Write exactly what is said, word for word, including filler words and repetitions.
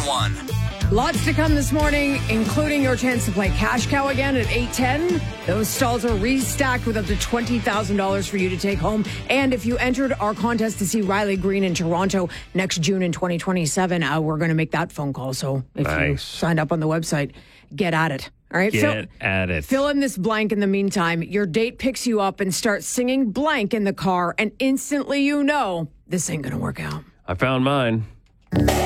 one. Lots to come this morning, including your chance to play Cash Cow again at eight ten. Those stalls are restacked with up to twenty thousand dollars for you to take home. And if you entered our contest to see Riley Green in Toronto next June in twenty twenty-seven, uh, we're going to make that phone call. So if Nice. you signed up on the website, get at it. All right, Get fill, at it. Fill in this blank in the meantime. Your date picks you up and starts singing blank in the car, and instantly you know this ain't going to work out. I found mine.